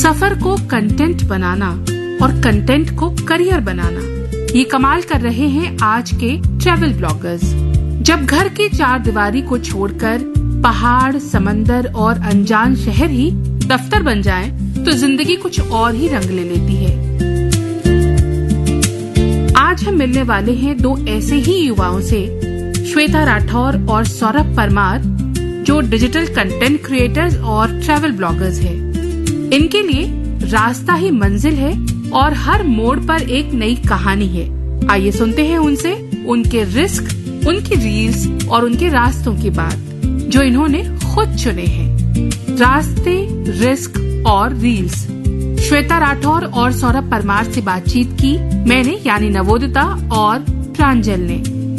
सफर को कंटेंट बनाना और कंटेंट को करियर बनाना, ये कमाल कर रहे हैं आज के ट्रैवल ब्लॉगर्स। जब घर की चार दीवारी को छोड़कर पहाड़, समंदर और अनजान शहर ही दफ्तर बन जाएं, तो जिंदगी कुछ और ही रंग ले लेती है। आज हम मिलने वाले हैं दो ऐसे ही युवाओं से, श्वेता राठौर और सौरभ परमार, जो डिजिटल कंटेंट क्रिएटर्स और ट्रैवल ब्लॉगर्स हैं। इनके लिए रास्ता ही मंजिल है और हर मोड़ पर एक नई कहानी है। आइए सुनते हैं उनसे उनके रिस्क, उनकी रील्स और उनके रास्तों की बात, जो इन्होंने खुद चुने हैं। रास्ते, रिस्क और रील्स। श्वेता राठौर और सौरभ परमार से बातचीत की मैंने, यानी नवोदिता और प्रांजल ने।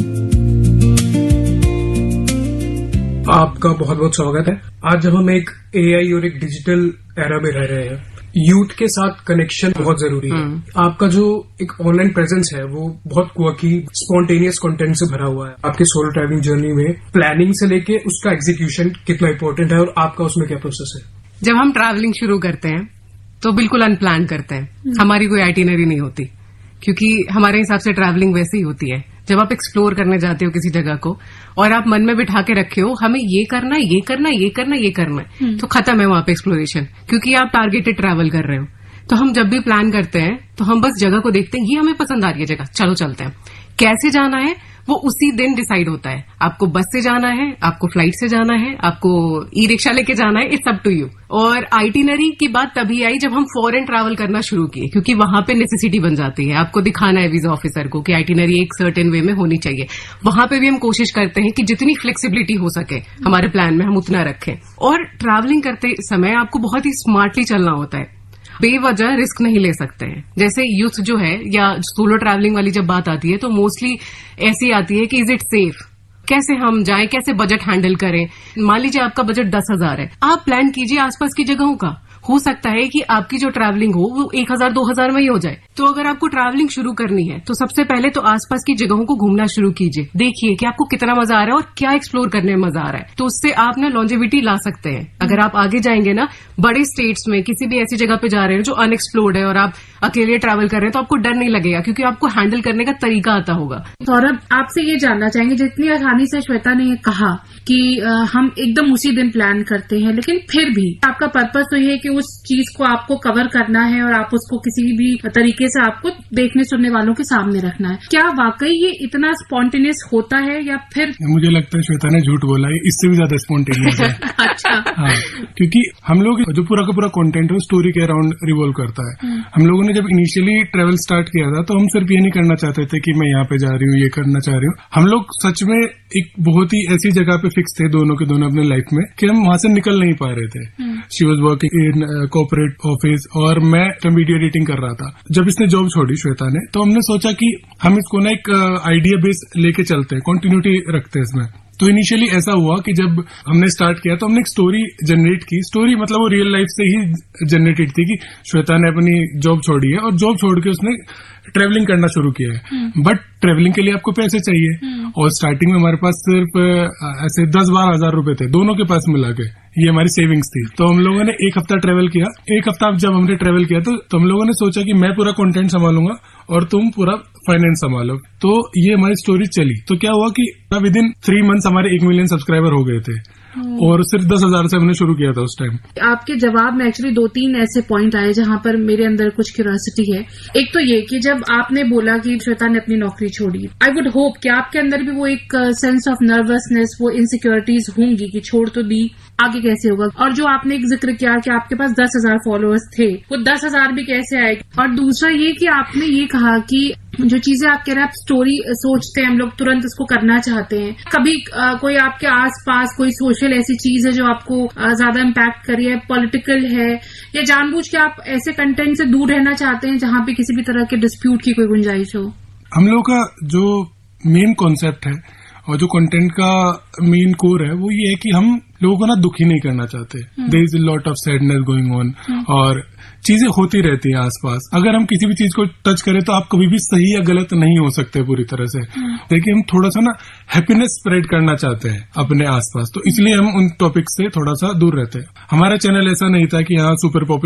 आपका बहुत बहुत स्वागत है। आज जब हम एक एआई और एक डिजिटल एरा में रह रहे हैं, यूथ के साथ कनेक्शन बहुत जरूरी है। आपका जो एक ऑनलाइन प्रेजेंस है वो बहुत क्वर्की, स्पॉन्टेनियस कंटेंट से भरा हुआ है। आपके सोलो ट्रैवलिंग जर्नी में प्लानिंग से लेके उसका एग्जीक्यूशन कितना इम्पोर्टेंट है और आपका उसमें क्या प्रोसेस है? जब हम ट्रैवलिंग शुरू करते हैं तो बिल्कुल अनप्लान करते हैं। हमारी कोई आइटिनरी नहीं होती, क्योंकि हमारे हिसाब से ट्रैवलिंग वैसे ही होती है। जब आप एक्सप्लोर करने जाते हो किसी जगह को और आप मन में बिठा के रखे हो हमें ये करना है, ये करना है, ये करना है, ये करना है, तो खत्म है वहां पे एक्सप्लोरेशन, क्योंकि आप टारगेटेड ट्रैवल कर रहे हो। तो हम जब भी प्लान करते हैं तो हम बस जगह को देखते हैं, ये हमें पसंद आ रही है जगह, चलो चलते हैं। कैसे जाना है वो उसी दिन डिसाइड होता है। आपको बस से जाना है, आपको फ्लाइट से जाना है, आपको ई रिक्शा लेके जाना है, इट्स अप टू यू। और आइटिनरी की बात तभी आई जब हम फॉरेन ट्रैवल करना शुरू किए, क्योंकि वहां पे नेसेसिटी बन जाती है। आपको दिखाना है वीजा ऑफिसर को कि आइटिनरी एक सर्टेन वे में होनी चाहिए। वहां पे भी हम कोशिश करते हैं कि जितनी फ्लेक्सिबिलिटी हो सके हमारे प्लान में हम उतना रखें। और ट्रैवलिंग करते समय आपको बहुत ही स्मार्टली चलना होता है, बेवजह रिस्क नहीं ले सकते हैं। जैसे यूथ जो है या सोलो ट्रैवलिंग वाली जब बात आती है तो मोस्टली ऐसी आती है कि इज इट सेफ, कैसे हम जाएं, कैसे बजट हैंडल करें। मान लीजिए आपका बजट 10,000 है, आप प्लान कीजिए आसपास की जगहों का। हो सकता है कि आपकी जो ट्रैवलिंग हो वो 1,000-2,000 में ही हो जाए। तो अगर आपको ट्रैवलिंग शुरू करनी है तो सबसे पहले तो आसपास की जगहों को घूमना शुरू कीजिए। देखिए कि आपको कितना मजा आ रहा है और क्या एक्सप्लोर करने में मजा आ रहा है। तो उससे आप ना लॉन्जेविटी ला सकते हैं। अगर आप आगे जाएंगे ना, बड़े स्टेट्स में किसी भी ऐसी जगह पे जा रहे हैं जो अनएक्सप्लोर्ड है और आप अकेले ट्रैवल कर रहे हैं, तो आपको डर नहीं लगेगा, क्योंकि आपको हैंडल करने का तरीका आता होगा। सौरभ, आपसे ये जानना चाहेंगे, जितनी आसानी से श्वेता ने ये कहा कि हम एकदम उसी दिन प्लान करते हैं, लेकिन फिर भी आपका पर्पस तो ये है कि उस चीज को आपको कवर करना है और आप उसको किसी भी तरीके से आपको देखने सुनने वालों के सामने रखना है। क्या वाकई ये इतना स्पॉन्टेनियस होता है या फिर? मुझे लगता है श्वेता ने झूठ बोला है, इससे भी ज्यादा स्पॉन्टेनियस है। अच्छा। हाँ, क्योंकि हम लोग जो पूरा का पूरा कंटेंट है स्टोरी के अराउंड रिवॉल्व करता है। हम लोगों ने जब इनिशियली ट्रैवल स्टार्ट किया था तो हम सिर्फ ये नहीं करना चाहते थे कि मैं यहाँ पे जा रही हूँ, ये करना चाह रही हूँ। हम लोग सच में एक बहुत ही ऐसी जगह पे फिक्स थे दोनों के दोनों अपने लाइफ में कि हम वहां से निकल नहीं पा रहे थे। She was working in corporate office और मैं वीडियो एडिटिंग कर रहा था। जब इसने जॉब छोड़ी श्वेता ने, तो हमने सोचा कि हम इसको ना एक आइडिया बेस लेके चलते हैं, कंटिन्यूटी रखते हैं इसमें। तो इनिशियली ऐसा हुआ कि जब हमने स्टार्ट किया तो हमने एक स्टोरी जनरेट की। स्टोरी मतलब वो रियल लाइफ से ही जनरेटेड थी कि श्वेता ने अपनी जॉब छोड़ी है और जॉब छोड़ के उसने ट्रेवलिंग करना शुरू किया है। बट ट्रेवलिंग के लिए आपको पैसे चाहिए और स्टार्टिंग में हमारे पास सिर्फ ऐसे 10-12 हजार रुपए थे दोनों के पास मिला के, ये हमारी सेविंग्स थी। तो हम लोगों ने एक हफ्ता ट्रेवल किया। एक हफ्ता जब हमने ट्रेवल किया तो हम लोगों ने सोचा कि मैं पूरा कंटेंट संभालूंगा और तुम पूरा फाइनेंस संभालो। तो ये हमारी स्टोरी चली। तो क्या हुआ कि विद इन 3 मंथ्स हमारे 1 मिलियन सब्सक्राइबर हो गए थे और सिर्फ 10,000 से हमने शुरू किया था उस टाइम। आपके जवाब में एक्चुअली 2-3 ऐसे पॉइंट आए जहां पर मेरे अंदर कुछ क्यूरियोसिटी है। एक तो ये कि जब आपने बोला कि श्वेता ने अपनी नौकरी छोड़ी, आई वुड होप कि आपके अंदर भी वो एक सेंस ऑफ नर्वसनेस, वो इनसिक्योरिटीज होंगी कि छोड़ तो दी, आगे कैसे होगा। और जो आपने एक जिक्र किया कि आपके पास 10,000 फॉलोअर्स थे, वो 10,000 भी कैसे आए। और दूसरा ये कि आपने ये कहा कि जो चीजें आप कह रहे हैं, आप स्टोरी सोचते हैं, हम लोग तुरंत उसको करना चाहते हैं। कभी कोई आपके आसपास कोई सोशल ऐसी चीज है जो आपको ज्यादा इम्पैक्ट करी है, पॉलिटिकल है, या जानबूझ के आप ऐसे कंटेंट से दूर रहना चाहते हैं जहां पे किसी भी तरह के डिस्प्यूट की कोई गुंजाइश हो? हम लोग का जो मेन कॉन्सेप्ट है और जो कंटेंट का मेन कोर है वो ये है कि हम लोगों को ना दुखी नहीं करना चाहते। There is a lot of sadness going on और चीजें होती रहती हैं आसपास। अगर हम किसी भी चीज को टच करें तो आप कभी भी सही या गलत नहीं हो सकते पूरी तरह से। देखिए, हम थोड़ा सा ना हैप्पीनेस स्प्रेड करना चाहते हैं अपने आसपास, तो इसलिए हम उन टॉपिक से थोड़ा सा दूर रहते हैं। हमारा चैनल ऐसा नहीं था कि यहाँ सुपर पॉपुलर